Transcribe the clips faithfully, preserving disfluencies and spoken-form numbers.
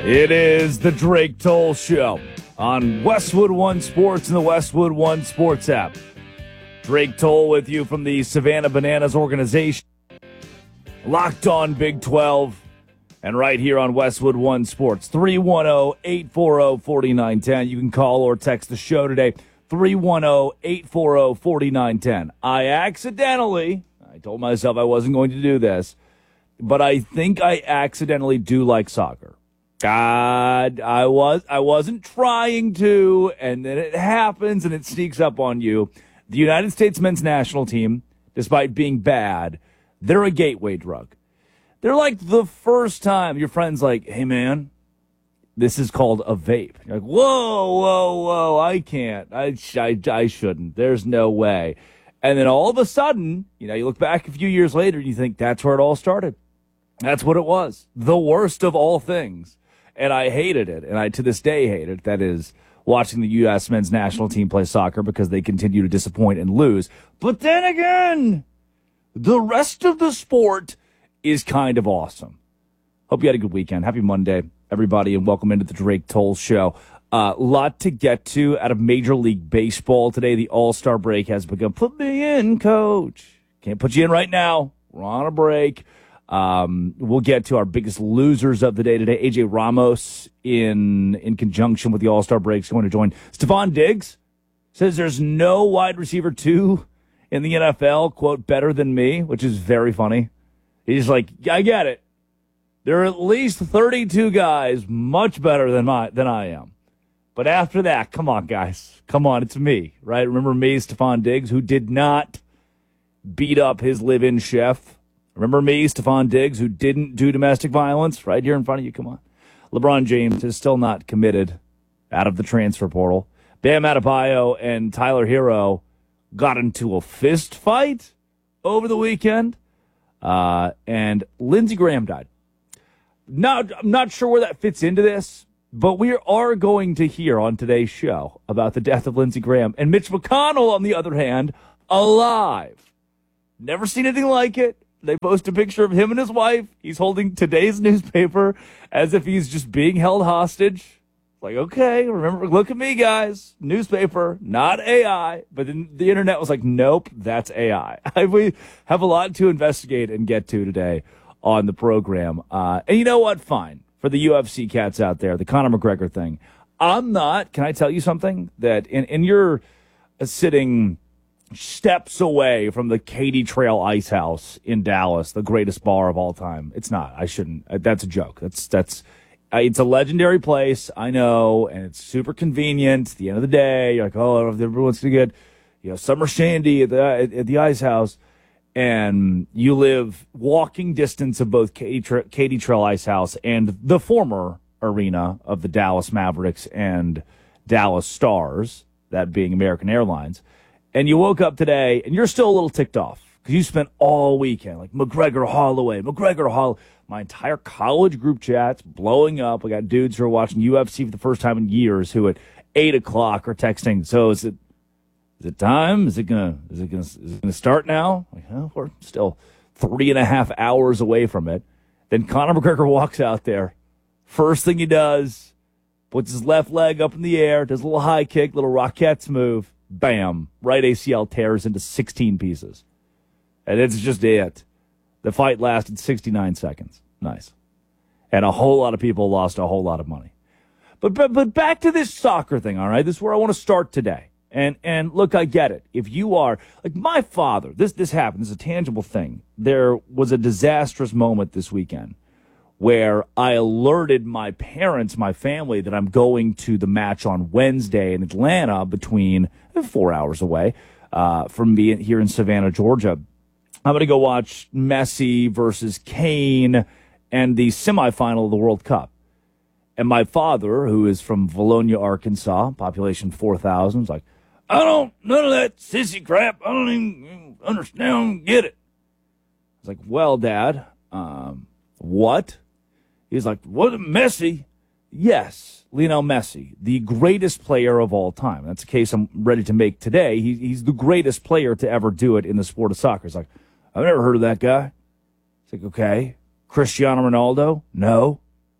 It is the Drake Toll Show on Westwood One Sports and the Westwood One Sports app. Drake Toll with you from the Savannah Bananas organization. Locked on Big twelve and right here on Westwood One Sports. three one zero, eight four zero, four nine one zero. You can call or text the show today. three one zero, eight four zero, four nine one zero. I accidentally, I told myself I wasn't going to do this, but I think I accidentally do like soccer. God, I was I wasn't trying to, and then it happens and it sneaks up on you. The United States men's national team, despite being bad, they're a gateway drug. They're like the first time your friend's like, hey man, this is called a vape. You're like, whoa, whoa, whoa, I can't. I, I, I shouldn't. There's no way. And then all of a sudden, you know, you look back a few years later and you think that's where it all started. That's what it was. The worst of all things. And I hated it, and I to this day hate it. That is, watching the U S men's national team play soccer because they continue to disappoint and lose. But then again, the rest of the sport is kind of awesome. Hope you had a good weekend. Happy Monday, everybody, and welcome into the Drake Toll Show. A uh, lot to get to out of Major League Baseball today. The All-Star break has begun. Put me in, coach. Can't put you in right now. We're on a break. Um, we'll get to our biggest losers of the day today. A J Ramos, in in conjunction with the All-Star break, is going to join. Stephon Diggs says there's no wide receiver two in the N F L, quote, better than me, which is very funny. He's like, I get it. There are at least thirty-two guys much better than my than I am. But after that, come on, guys. Come on, it's me, right? Remember me, Stephon Diggs, who did not beat up his live-in chef. Remember me, Stephon Diggs, who didn't do domestic violence right here in front of you? Come on. LeBron James is still not committed out of the transfer portal. Bam Adebayo and Tyler Hero got into a fist fight over the weekend. Uh, and Lindsey Graham died. Now, I'm not sure where that fits into this, but we are going to hear on today's show about the death of Lindsey Graham. And Mitch McConnell, on the other hand, alive. Never seen anything like it. They post a picture of him and his wife. He's holding today's newspaper as if he's just being held hostage. Like, okay, remember, look at me, guys. Newspaper, not A I. But then the internet was like, nope, that's A I. We have a lot to investigate and get to today on the program. Uh, and you know what? Fine. For the U F C cats out there, the Conor McGregor thing. I'm not, can I tell you something? That in, in your uh, sitting steps away from the Katy Trail Ice House in Dallas, the greatest bar of all time. It's not. I shouldn't. That's a joke. That's that's. Uh, it's a legendary place. I know, and it's super convenient. At the end of the day, you're like, oh, everyone's gonna get, you know, summer shandy at the at, at the Ice House, and you live walking distance of both Katy, Tra- Katy Trail Ice House and the former arena of the Dallas Mavericks and Dallas Stars, that being American Airlines. And you woke up today, and you're still a little ticked off because you spent all weekend, like, McGregor Holloway, McGregor Holloway. My entire college group chat's blowing up. I got dudes who are watching U F C for the first time in years who at eight o'clock are texting, so is it is it time? Is it gonna is it gonna is it gonna start now? Like, oh, we're still three and a half hours away from it. Then Conor McGregor walks out there. First thing he does, puts his left leg up in the air, does a little high kick, little Rockettes move. Bam, right A C L tears into sixteen pieces. And it's just it. The fight lasted sixty-nine seconds. Nice. And a whole lot of people lost a whole lot of money. But but, but back to this soccer thing, all right? This is where I want to start today. And and look, I get it. If you are, like my father, this, this happened. This is a tangible thing. There was a disastrous moment this weekend where I alerted my parents, my family, that I'm going to the match on Wednesday in Atlanta between four hours away uh, from me here in Savannah, Georgia. I'm going to go watch Messi versus Kane and the semifinal of the World Cup. And my father, who is from Valonia, Arkansas, population four thousand, is like, I don't, none of that sissy crap. I don't even understand, I don't get it. I was like, well, Dad, um, what? He's like, what, Messi? Yes, Lionel Messi, the greatest player of all time. That's a case I'm ready to make today. He, he's the greatest player to ever do it in the sport of soccer. He's like, I've never heard of that guy. It's like, okay. Cristiano Ronaldo? No.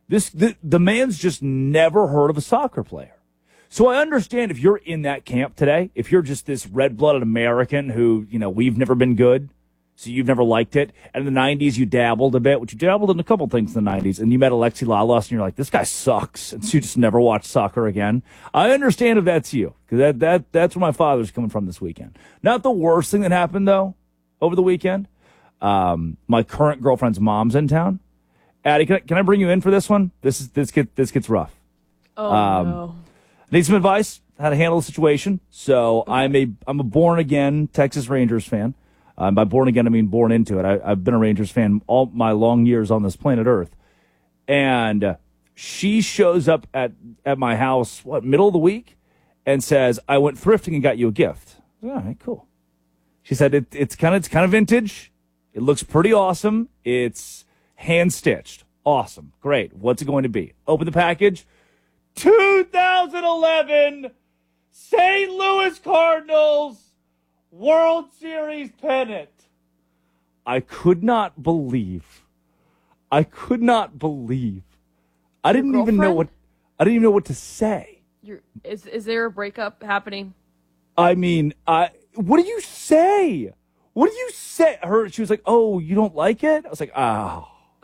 This the, the man's just never heard of a soccer player. So I understand if you're in that camp today, if you're just this red-blooded American who, you know, we've never been good, so you've never liked it. And in the nineties, you dabbled a bit, which you dabbled in a couple things in the nineties, and you met Alexi Lalas, and you're like, this guy sucks, and so you just never watched soccer again. I understand if that's you, because that, that, that's where my father's coming from this weekend. Not the worst thing that happened, though, over the weekend. Um, my current girlfriend's mom's in town. Addie, can I, can I bring you in for this one? This is this get this gets rough. Oh um, no. Need some advice? How to handle the situation? So I'm a I'm a born again Texas Rangers fan. Um, by born again, I mean born into it. I, I've been a Rangers fan all my long years on this planet Earth, and uh, she shows up at at my house what middle of the week and says, "I went thrifting and got you a gift." All right, cool. She said it, it's kind of it's kind of vintage. It looks pretty awesome. It's hand stitched. Awesome. Great. What's it going to be? Open the package. two thousand eleven Saint Louis Cardinals World Series pennant. I could not believe. I could not believe. I didn't even know what I didn't even know what to say. You're, is is there a breakup happening? I mean, I what do you say? What do you say? Her she was like, "Oh, you don't like it?" I was like, "Oh."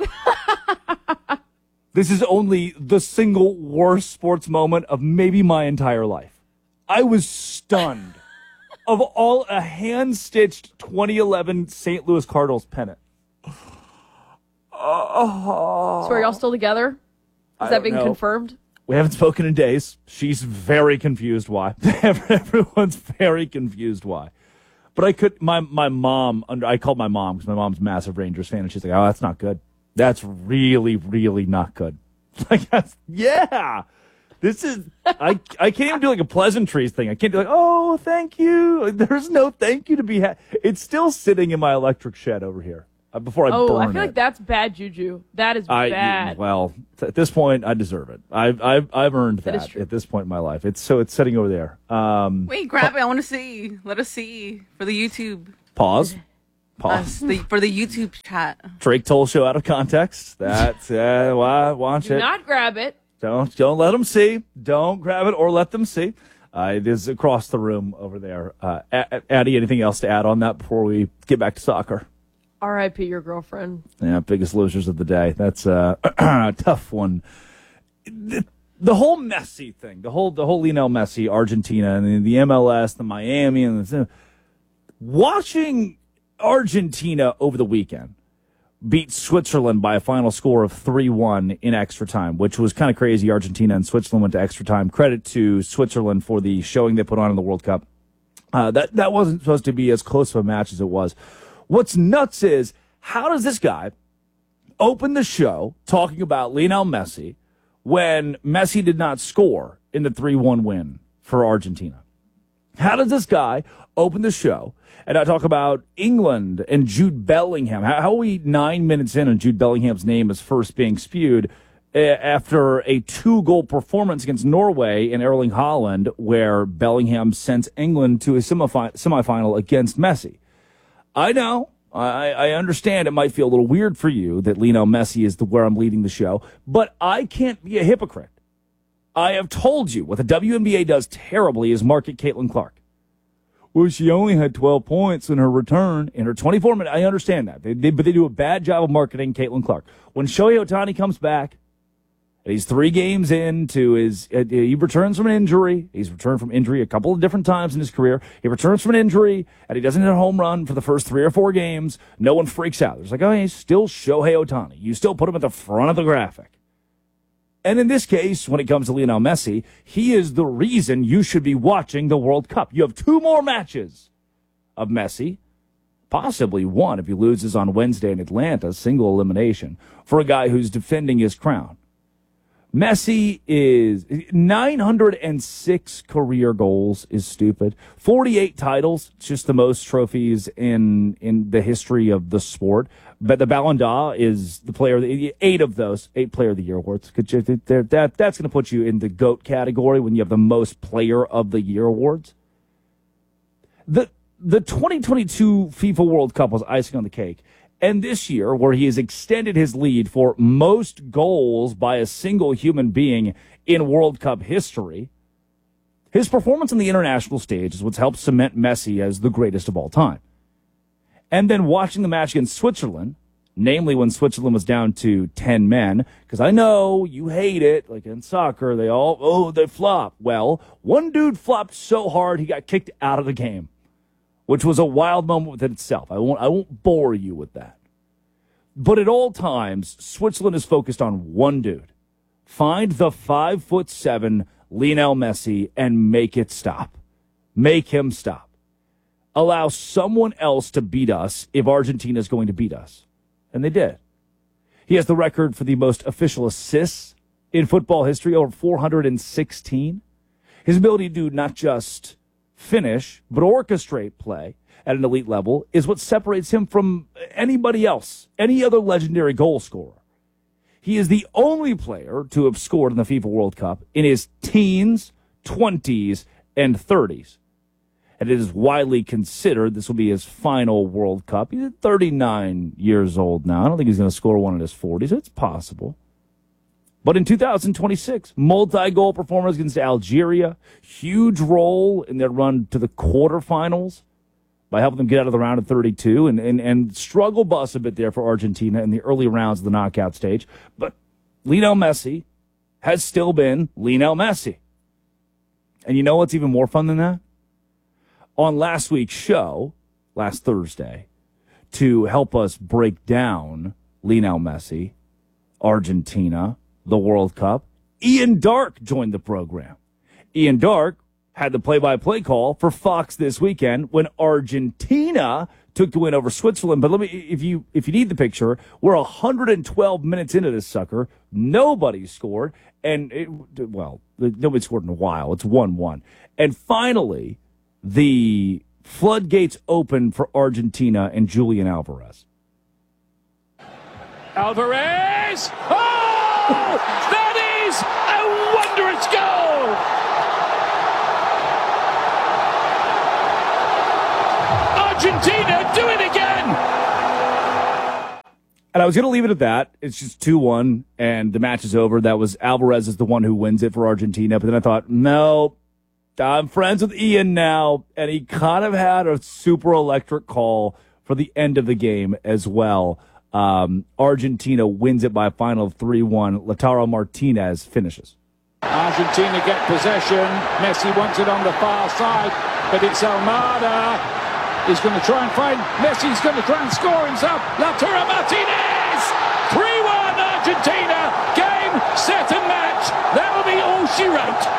This is only the single worst sports moment of maybe my entire life. I was stunned. Of all, a hand-stitched twenty eleven Saint Louis Cardinals pennant. Oh. So are y'all still together? Is I that being know. confirmed? We haven't spoken in days. She's very confused why. Everyone's very confused why. But I could, my, my mom, under I called my mom because my mom's a massive Rangers fan, and she's like, oh, that's not good. That's really, really not good. Like, that's, yeah. This is, I, I can't even do like a pleasantries thing. I can't do like, oh, thank you. There's no thank you to be had. It's still sitting in my electric shed over here uh, before I oh, burn it. I feel like that's bad juju. That is I, bad. Well, at this point, I deserve it. I've, I've, I've earned that, that at this point in my life. It's so it's sitting over there. Um, Wait, grab it. I want to see. Let us see for the YouTube. Pause. Pause. Us, the, for the YouTube chat. Drake Toll show out of context. That's uh, why watch Do it. not grab it. Don't don't let them see. Don't grab it or let them see. Uh, it is across the room over there. Uh, Addie, anything else to add on that before we get back to soccer? R I P your girlfriend. Yeah, biggest losers of the day. That's uh, a tough one. The, the whole Messi thing, the whole the whole Lionel Messi, Argentina, and the, the M L S, the Miami, and the, watching Argentina over the weekend beat Switzerland by a final score of three one in extra time, which was kind of crazy. Argentina and Switzerland went to extra time. Credit to Switzerland for the showing they put on in the World Cup. Uh, that, that wasn't supposed to be as close of a match as it was. What's nuts is, how does this guy open the show talking about Lionel Messi when Messi did not score in the three one win for Argentina? How does this guy open the show and I talk about England and Jude Bellingham? How, how are we nine minutes in and Jude Bellingham's name is first being spewed uh, after a two-goal performance against Norway in Erling Haaland, where Bellingham sends England to a semifi- semifinal against Messi? I know. I, I understand it might feel a little weird for you that Lionel Messi is the where I'm leading the show, but I can't be a hypocrite. I have told you what the W N B A does terribly is market Caitlin Clark. Well, she only had twelve points in her return in her twenty-four minutes. I understand that, they, they, but they do a bad job of marketing Caitlin Clark. When Shohei Ohtani comes back, and he's three games into his, uh, he returns from an injury. He's returned from injury a couple of different times in his career. He returns from an injury, and he doesn't hit a home run for the first three or four games. No one freaks out. There's like, oh, he's still Shohei Ohtani. You still put him at the front of the graphic. And in this case, when it comes to Lionel Messi, he is the reason you should be watching the World Cup. You have two more matches of Messi, possibly one if he loses on Wednesday in Atlanta, single elimination, for a guy who's defending his crown. Messi is nine hundred six career goals is stupid. forty-eight titles, just the most trophies in in the history of the sport. But the Ballon d'Or is the player, eight of those, eight Player of the Year awards. That, that's going to put you in the GOAT category when you have the most Player of the Year awards. The, the twenty twenty-two FIFA World Cup was icing on the cake. And this year, where he has extended his lead for most goals by a single human being in World Cup history, his performance on the international stage is what's helped cement Messi as the greatest of all time. And then watching the match against Switzerland, namely when Switzerland was down to ten men, because I know you hate it, like in soccer, they all, oh, they flop. Well, one dude flopped so hard he got kicked out of the game, which was a wild moment within itself. I won't, I won't bore you with that. But at all times, Switzerland is focused on one dude. Find the five foot seven Lionel Messi and make it stop. Make him stop. Allow someone else to beat us if Argentina is going to beat us. And they did. He has the record for the most official assists in football history, over four hundred sixteen. His ability to not just finish, but orchestrate play at an elite level is what separates him from anybody else, any other legendary goal scorer. He is the only player to have scored in the FIFA World Cup in his teens, twenties, and thirties. And it is widely considered this will be his final World Cup. He's thirty-nine years old now. I don't think he's going to score one in his forties. It's possible. But in two thousand twenty-six, multi-goal performance against Algeria, huge role in their run to the quarterfinals by helping them get out of the round of thirty-two, and, and, and struggle bus a bit there for Argentina in the early rounds of the knockout stage. But Lionel Messi has still been Lionel Messi. And you know what's even more fun than that? On last week's show, last Thursday, to help us break down Lionel Messi, Argentina, the World Cup, Ian Darke joined the program. Ian Darke had the play-by-play call for Fox this weekend when Argentina took the win over Switzerland. But let me, if you if you need the picture, we're one hundred twelve minutes into this sucker. Nobody scored, and it, well, nobody scored in a while. It's one one, and finally, the floodgates open for Argentina and Julian Alvarez. Alvarez! Oh! That is a wondrous goal! Argentina do it again! And I was going to leave it at that. It's just two one, and the match is over. That was Alvarez is the one who wins it for Argentina. But then I thought, no, I'm friends with Ian now, and he kind of had a super electric call for the end of the game as well. Um, Argentina wins it by a final of three one. Lautaro Martinez finishes. Argentina get possession. Messi wants it on the far side, but it's Almada. He's going to try and find Messi. He's going to try and score himself. Lautaro Martinez! three one Argentina. Game, set, and match. That'll be all she wrote.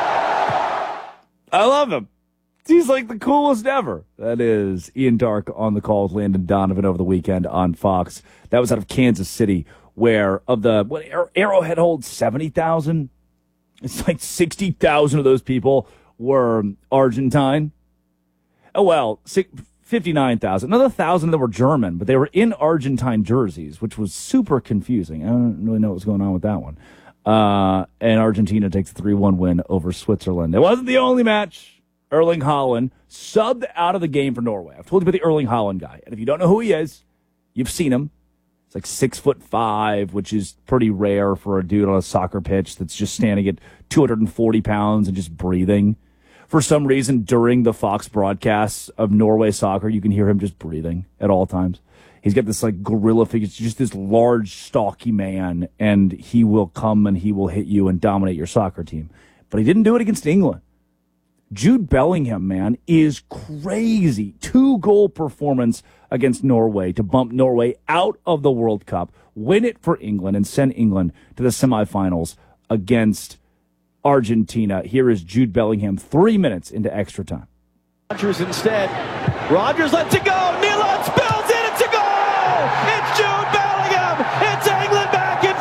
I love him. He's like the coolest ever. That is Ian Darke on the call with Landon Donovan over the weekend on Fox. That was out of Kansas City, where of the what Arrowhead holds seventy thousand. It's like sixty thousand of those people were Argentine. Oh, well, fifty-nine thousand. Another one thousand that were German, but they were in Argentine jerseys, which was super confusing. I don't really know what was going on with that one. Uh, and Argentina takes a three one win over Switzerland. It wasn't the only match. Erling Haaland subbed out of the game for Norway. I've told you about the Erling Haaland guy. And if you don't know who he is, you've seen him. It's like six foot five, which is pretty rare for a dude on a soccer pitch that's just standing at two hundred forty pounds and just breathing. For some reason, during the Fox broadcasts of Norway soccer, you can hear him just breathing at all times. He's got this like gorilla figure. It's just this large, stocky man, and he will come and he will hit you and dominate your soccer team. But he didn't do it against England. Jude Bellingham, man, is crazy. Two-goal performance against Norway to bump Norway out of the World Cup, win it for England, and send England to the semifinals against Argentina. Here is Jude Bellingham three minutes into extra time. Rodgers instead. Rodgers lets it go. Milan spills it. It's a goal. It's Jude Bellingham. It's England back in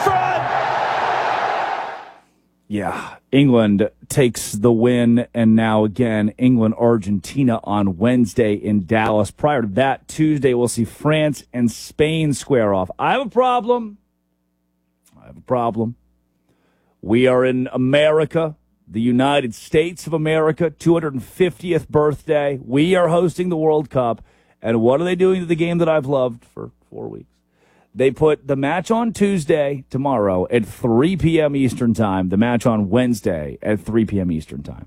front. Yeah, England takes the win, and now again, England-Argentina on Wednesday in Dallas. Prior to that, Tuesday, we'll see France and Spain square off. I have a problem. I have a problem. We are in America, the United States of America, two hundred fiftieth birthday. We are hosting the World Cup, and what are they doing to the game that I've loved for four weeks? They put the match on Tuesday, tomorrow, at three p.m. Eastern Time, the match on Wednesday at three p.m. Eastern Time.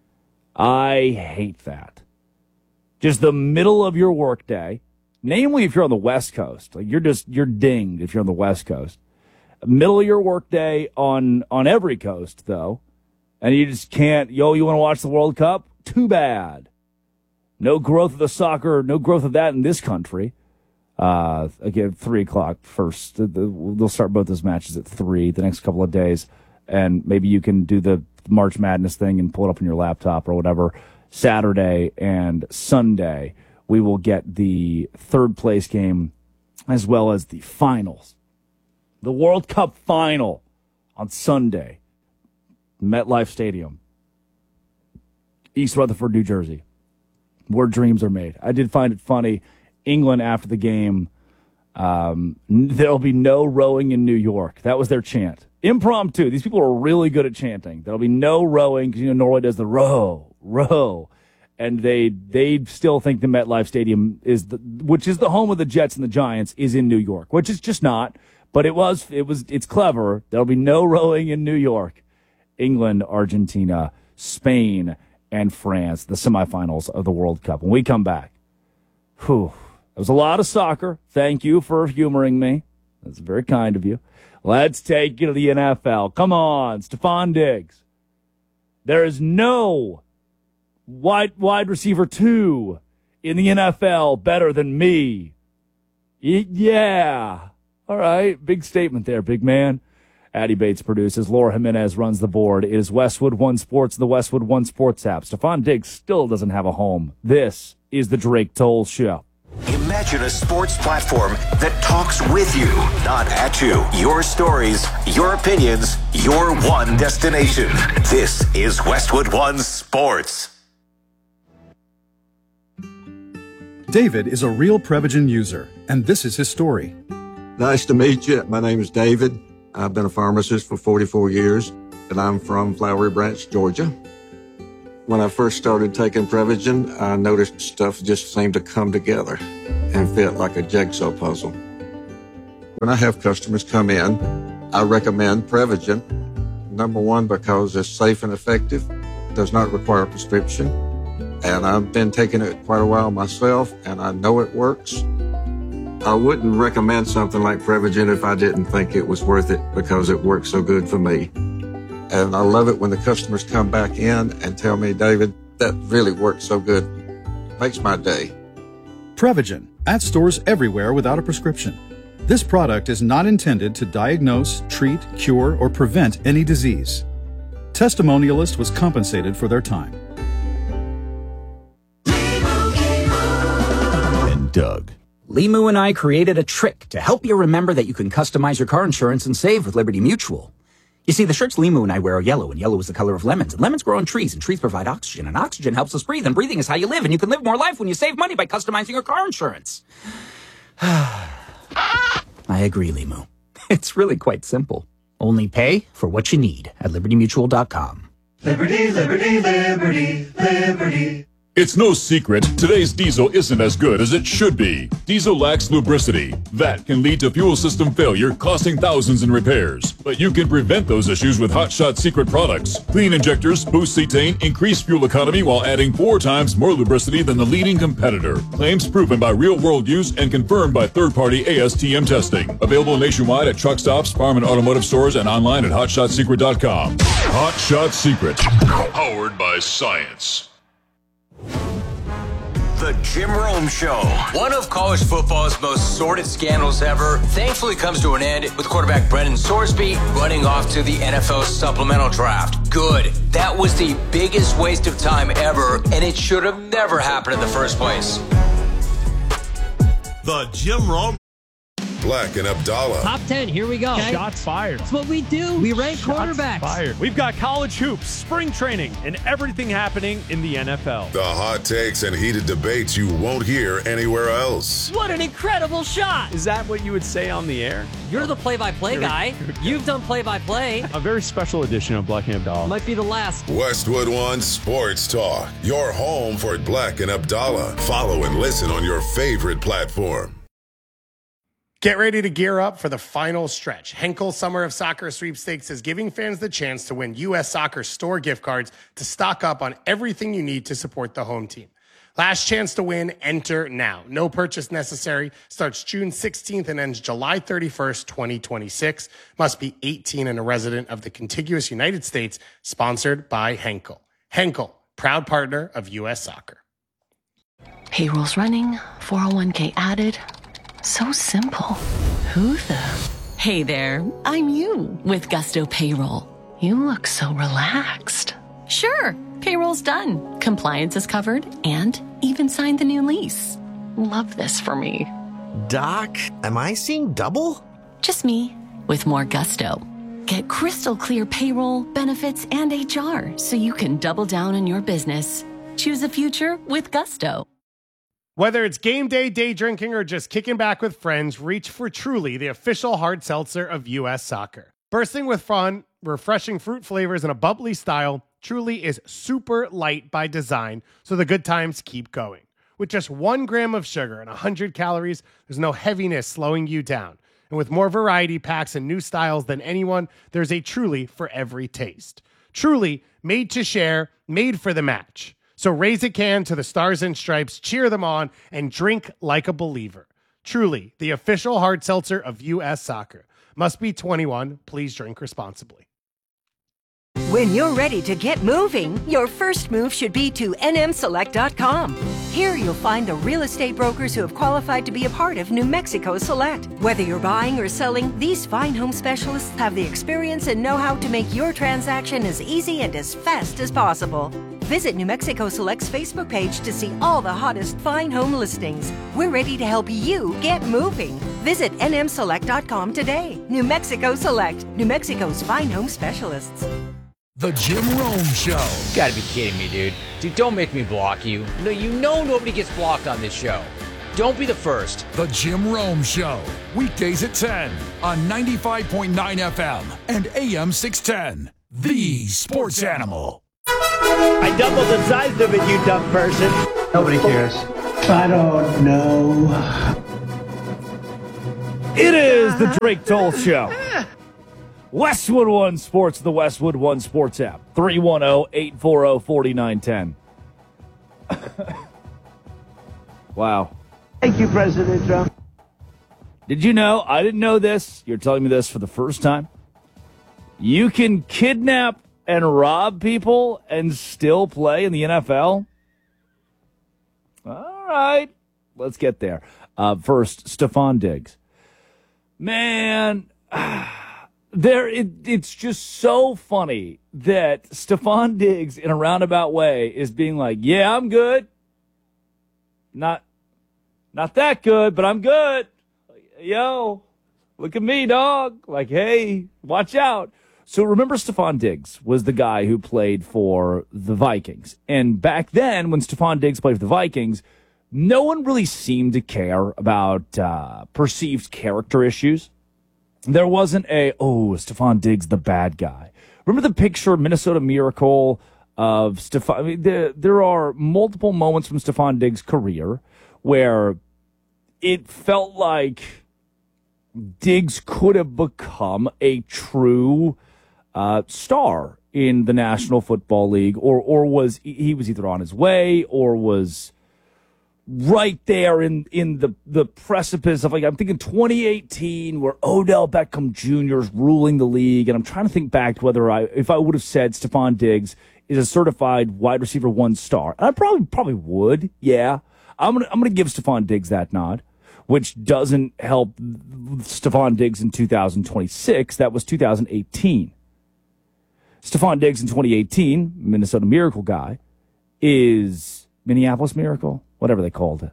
I hate that. Just the middle of your workday, namely if you're on the West Coast. Like you're just, you're dinged if you're on the West Coast. Middle of your workday on, on every coast, though, and you just can't, yo, you want to watch the World Cup? Too bad. No growth of the soccer, no growth of that in this country. Uh, again, three o'clock first. They'll start both those matches at three the next couple of days, and maybe you can do the March Madness thing and pull it up on your laptop or whatever. Saturday and Sunday, we will get the third place game as well as the finals. The World Cup final on Sunday, MetLife Stadium, East Rutherford, New Jersey, where dreams are made. I did find it funny. England, after the game, um, there'll be no rowing in New York. That was their chant. Impromptu. These people are really good at chanting. There'll be no rowing because, you know, Norway does the row, row. And they they still think the MetLife Stadium, is the, which is the home of the Jets and the Giants, is in New York, which is just not. But it was, it was, it's clever. There'll be no rowing in New York. England, Argentina, Spain, and France, the semifinals of the World Cup. When we come back, whew. It was a lot of soccer. Thank you for humoring me. That's very kind of you. Let's take you to the N F L. Come on, Stephon Diggs. There is no wide wide receiver two in the N F L better than me. Y- yeah. All right. Big statement there, big man. Addy Bates produces. Laura Jimenez runs the board. It is Westwood One Sports, the Westwood One Sports app. Stephon Diggs still doesn't have a home. This is the Drake Toll Show. Imagine a sports platform that talks with you, not at you. Your stories, your opinions, your one destination. This is Westwood One Sports. David is a real Prevagen user, and this is his story. Nice to meet you. My name is David. I've been a pharmacist for forty-four years, and I'm from Flowery Branch, Georgia. When I first started taking Prevagen, I noticed stuff just seemed to come together and fit like a jigsaw puzzle. When I have customers come in, I recommend Prevagen. Number one, because it's safe and effective, does not require a prescription, and I've been taking it quite a while myself, and I know it works. I wouldn't recommend something like Prevagen if I didn't think it was worth it because it works so good for me. And I love it when the customers come back in and tell me, David, that really works so good. Makes my day. Prevagen, at stores everywhere without a prescription. This product is not intended to diagnose, treat, cure, or prevent any disease. Testimonialist was compensated for their time. And Doug. Limu and I created a trick to help you remember that you can customize your car insurance and save with Liberty Mutual. You see, the shirts Limu and I wear are yellow, and yellow is the color of lemons. And lemons grow on trees, and trees provide oxygen, and oxygen helps us breathe, and breathing is how you live, and you can live more life when you save money by customizing your car insurance. I agree, Limu. It's really quite simple. Only pay for what you need at liberty mutual dot com. Liberty, liberty, liberty, liberty. It's no secret, today's diesel isn't as good as it should be. Diesel lacks lubricity. That can lead to fuel system failure, costing thousands in repairs. But you can prevent those issues with Hot Shot Secret products. Clean injectors, boost cetane, increase fuel economy while adding four times more lubricity than the leading competitor. Claims proven by real-world use and confirmed by third-party A S T M testing. Available nationwide at truck stops, farm and automotive stores, and online at hot shot secret dot com. Hot Shot Secret. Powered by science. The Jim Rome Show. One of college football's most sordid scandals ever thankfully comes to an end with quarterback Brendan Sorsby running off to the N F L supplemental draft. Good. That was the biggest waste of time ever, and it should have never happened in the first place. The Jim Rome. Black and Abdallah. Top ten, here we go. Okay. Shots fired. That's what we do. We rank Shots quarterbacks. Fired. We've got college hoops, spring training, and everything happening in the N F L. The hot takes and heated debates you won't hear anywhere else. What an incredible shot. Is that what you would say on the air? You're the play-by-play guy. You've done play-by-play. A very special edition of Black and Abdallah. Might be the last. Westwood One Sports Talk. Your home for Black and Abdallah. Follow and listen on your favorite platform. Get ready to gear up for the final stretch. Henkel Summer of Soccer Sweepstakes is giving fans the chance to win U S Soccer store gift cards to stock up on everything you need to support the home team. Last chance to win, enter now. No purchase necessary. Starts June sixteenth and ends July thirty-first, twenty twenty-six. Must be eighteen and a resident of the contiguous United States. Sponsored by Henkel. Henkel, proud partner of U S Soccer. Payroll's running, four oh one k added. So simple. Who the? Hey there, I'm you with Gusto Payroll. You look so relaxed. Sure, payroll's done. Compliance is covered and even signed the new lease. Love this for me. Doc, am I seeing double? Just me with more gusto. Get crystal clear payroll, benefits, and H R so you can double down on your business. Choose a future with Gusto. Whether it's game day, day drinking, or just kicking back with friends, reach for Truly, the official hard seltzer of U S Soccer. Bursting with fun, refreshing fruit flavors, and a bubbly style, Truly is super light by design, so the good times keep going. With just one gram of sugar and one hundred calories, there's no heaviness slowing you down. And with more variety packs and new styles than anyone, there's a Truly for every taste. Truly, made to share, made for the match. So raise a can to the Stars and Stripes, cheer them on, and drink like a believer. Truly, the official hard seltzer of U S Soccer. Must be twenty-one. Please drink responsibly. When you're ready to get moving, your first move should be to N M select dot com. Here you'll find the real estate brokers who have qualified to be a part of New Mexico Select. Whether you're buying or selling, these fine home specialists have the experience and know-how to make your transaction as easy and as fast as possible. Visit New Mexico Select's Facebook page to see all the hottest fine home listings. We're ready to help you get moving. Visit N M select dot com today. New Mexico Select, New Mexico's fine home specialists. The Jim Rome Show. Gotta be kidding me, dude. Dude, don't make me block you. No, you know nobody gets blocked on this show. Don't be the first. The Jim Rome Show. Weekdays at ten on ninety-five point nine F M and A M six ten. The Sports Animal. I doubled the size of it, you dumb person. Nobody cares. I don't know. It is the Drake Toll Show. Westwood One Sports, the Westwood One Sports app. three one zero, eight four zero, four nine one zero. Wow. Thank you, President Trump. Did you know? I didn't know this. You're telling me this for the first time. You can kidnap and rob people and still play in the N F L? All right. Let's get there. Uh, first, Stephon Diggs. Man, there it, it's just so funny that Stephon Diggs, in a roundabout way, is being like, yeah, I'm good. Not, not that good, but I'm good. Yo, look at me, dog. Like, hey, watch out. So remember, Stephon Diggs was the guy who played for the Vikings. And back then, when Stephon Diggs played for the Vikings, no one really seemed to care about uh, perceived character issues. There wasn't a, oh, Stephon Diggs, the bad guy. Remember the picture, Minnesota Miracle, of Stephon? I mean, there, there are multiple moments from Stephon Diggs' career where it felt like Diggs could have become a true uh, star in the National Football League, or or was he was either on his way or was right there in, in the, the precipice of, like, I'm thinking twenty eighteen, where Odell Beckham Junior is ruling the league, and I'm trying to think back to whether I, if I would have said Stephon Diggs is a certified wide receiver one star. And I probably probably would, yeah. I'm gonna I'm gonna give Stephon Diggs that nod, which doesn't help Stephon Diggs in two thousand twenty-six. That was two thousand eighteen. Stephon Diggs in twenty eighteen, Minnesota Miracle guy, is Minneapolis Miracle, whatever they called it,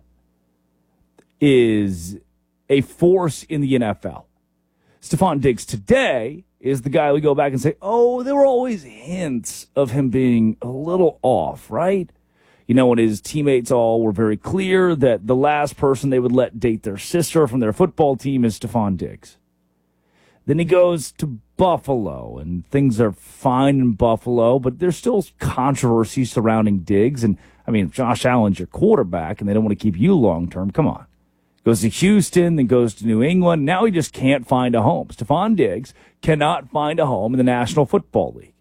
is a force in the N F L. Stephon Diggs today is the guy we go back and say, oh, there were always hints of him being a little off, right? You know, when his teammates all were very clear that the last person they would let date their sister from their football team is Stephon Diggs. Then he goes to Buffalo, and things are fine in Buffalo, but there's still controversy surrounding Diggs. And, I mean, if Josh Allen's your quarterback and they don't want to keep you long-term, come on. Goes to Houston, then goes to New England. Now he just can't find a home. Stephon Diggs cannot find a home in the National Football League.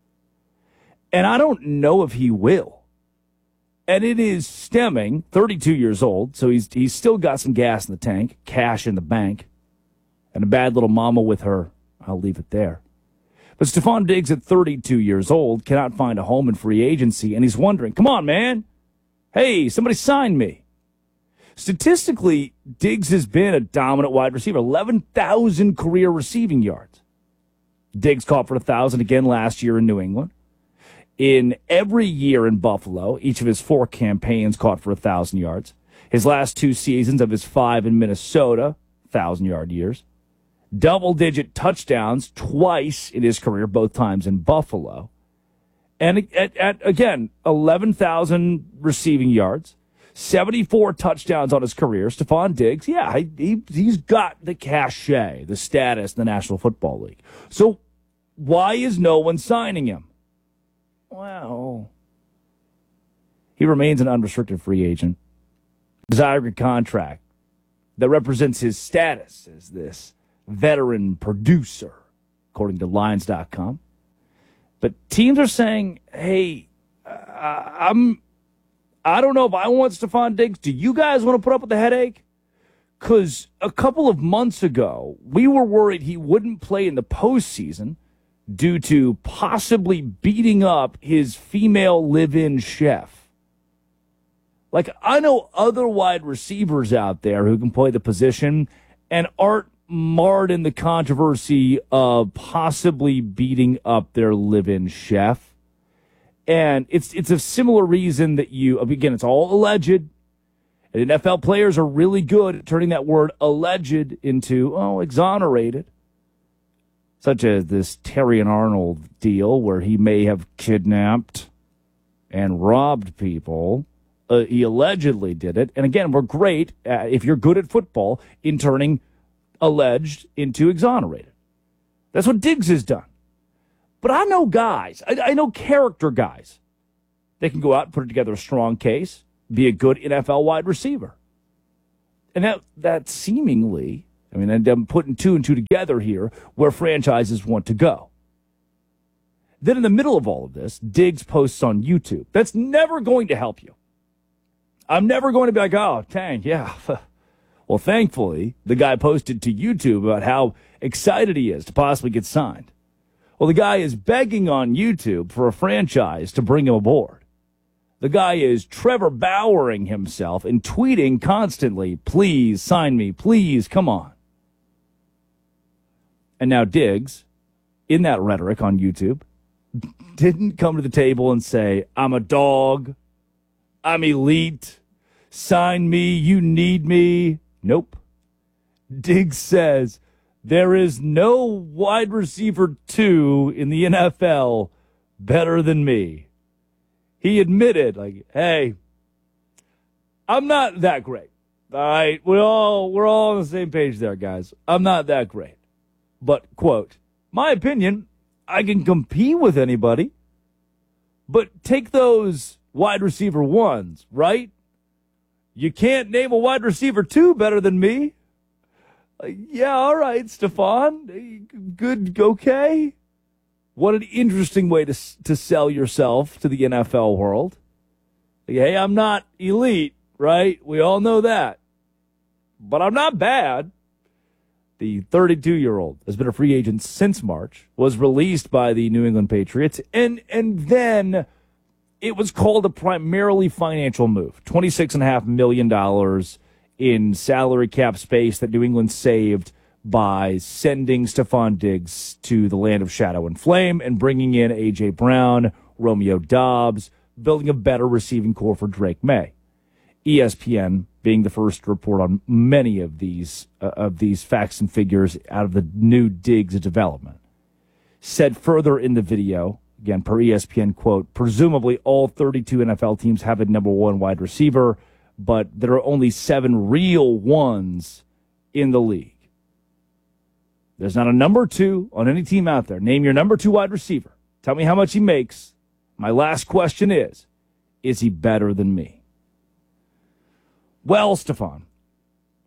And I don't know if he will. And it is stemming, thirty-two years old, so he's he's still got some gas in the tank, cash in the bank, and a bad little mama with her. I'll leave it there. But Stephon Diggs at thirty-two years old cannot find a home in free agency, and he's wondering, come on, man. Hey, somebody sign me. Statistically, Diggs has been a dominant wide receiver, eleven thousand career receiving yards. Diggs caught for one thousand again last year in New England. In every year in Buffalo, each of his four campaigns caught for one thousand yards. His last two seasons of his five in Minnesota, one thousand-yard years. Double-digit touchdowns twice in his career, both times in Buffalo. And at, at again, eleven thousand receiving yards. seventy-four touchdowns on his career. Stephon Diggs, yeah, he, he's got the cachet, the status in the National Football League. So why is no one signing him? Well, he remains an unrestricted free agent. Desiring a contract that represents his status as this veteran producer, according to Lions dot com. But teams are saying, hey, uh, I'm... I don't know if I want Stephon Diggs. Do you guys want to put up with the headache? Because a couple of months ago, we were worried he wouldn't play in the postseason due to possibly beating up his female live-in chef. Like, I know other wide receivers out there who can play the position and aren't marred in the controversy of possibly beating up their live-in chef. And it's it's a similar reason that you, again, it's all alleged. And N F L players are really good at turning that word alleged into, oh, exonerated. Such as this Terrion Arnold deal where he may have kidnapped and robbed people. Uh, he allegedly did it. And again, we're great, uh, if you're good at football, in turning alleged into exonerated. That's what Diggs has done. But I know guys, I, I know character guys. They can go out and put together a strong case, be a good N F L wide receiver. And that, that seemingly, I mean, I'm putting two and two together here, where franchises want to go. Then in the middle of all of this, Diggs posts on YouTube. That's never going to help you. I'm never going to be like, oh, dang, yeah. Well, thankfully, the guy posted to YouTube about how excited he is to possibly get signed. Well, the guy is begging on YouTube for a franchise to bring him aboard. The guy is Trevor Bauering himself and tweeting constantly, please sign me, please, come on. And now Diggs, in that rhetoric on YouTube, didn't come to the table and say, I'm a dog, I'm elite, sign me, you need me. Nope. Diggs says, there is no wide receiver two in the N F L better than me. He admitted, like, hey, I'm not that great. All right, we're all, we're all on the same page there, guys. I'm not that great. But, quote, my opinion, I can compete with anybody. But take those wide receiver ones, right? You can't name a wide receiver two better than me. Like, yeah, all right, Stephon. Good, okay. What an interesting way to to sell yourself to the N F L world. Like, hey, I'm not elite, right? We all know that. But I'm not bad. The thirty-two-year-old has been a free agent since March, was released by the New England Patriots, and and then it was called a primarily financial move. twenty-six point five million dollars in salary cap space that New England saved by sending Stephon Diggs to the land of shadow and flame and bringing in A J. Brown, Romeo Doubs, building a better receiving core for Drake May. E S P N being the first to report on many of these uh, of these facts and figures out of the new Diggs development. Said further in the video, again, per E S P N, quote, presumably all thirty-two N F L teams have a number one wide receiver, but there are only seven real ones in the league. There's not a number two on any team out there. Name your number two wide receiver. Tell me how much he makes. My last question is, is he better than me? Well, Stephon,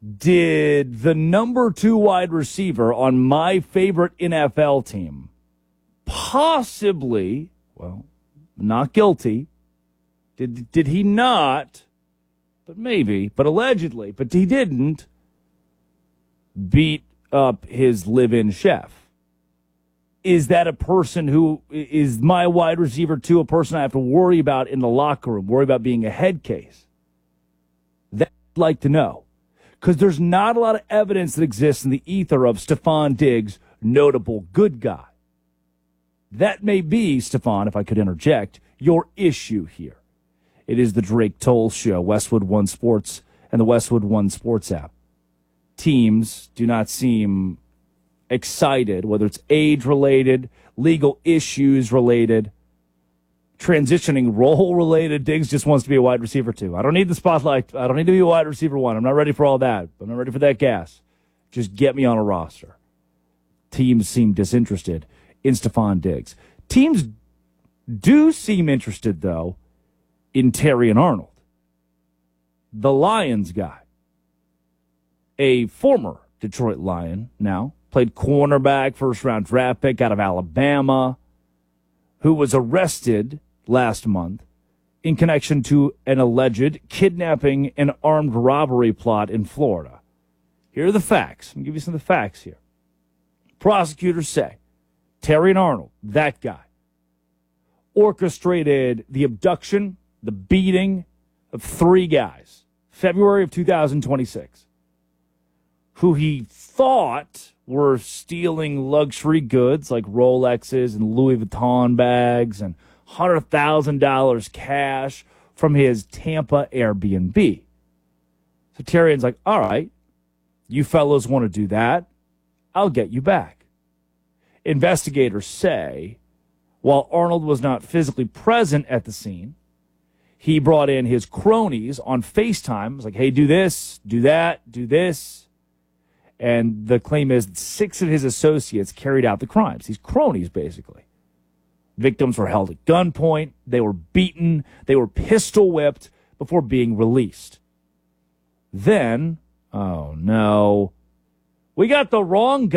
Did the number two wide receiver on my favorite N F L team possibly, well, not guilty, did, did he not, but maybe, but allegedly, but he didn't, beat up his live-in chef? Is that a person who is my wide receiver two, a person I have to worry about in the locker room, worry about being a head case? That I'd like to know. Because there's not a lot of evidence that exists in the ether of Stephon Diggs, notable good guy. That may be, Stephon, if I could interject, your issue here. It is the Drake Toll Show, Westwood One Sports, and the Westwood One Sports app. Teams do not seem excited, whether it's age-related, legal issues-related, transitioning role-related. Diggs just wants to be a wide receiver, too. I don't need the spotlight. I don't need to be a wide receiver one. I'm not ready for all that. I'm not ready for that gas. Just get me on a roster. Teams seem disinterested in Stephon Diggs. Teams do seem interested, though, in Terrion Arnold, the Lions guy, a former Detroit Lion now, played cornerback, first-round draft pick out of Alabama, who was arrested last month in connection to an alleged kidnapping and armed robbery plot in Florida. Here are the facts. I'll give you some of the facts here. Prosecutors say Terrion Arnold, that guy, orchestrated the abduction, the beating of three guys, February of two thousand twenty-six, who he thought were stealing luxury goods like Rolexes and Louis Vuitton bags and one hundred thousand dollars cash from his Tampa Airbnb. So Terrion's like, all right, you fellows want to do that? I'll get you back. Investigators say, while Arnold was not physically present at the scene, he brought in his cronies on FaceTime. It was like, hey, do this, do that, do this. And the claim is that six of his associates carried out the crimes. These cronies, basically. Victims were held at gunpoint. They were beaten. They were pistol whipped before being released. Then, oh no, we got the wrong guy.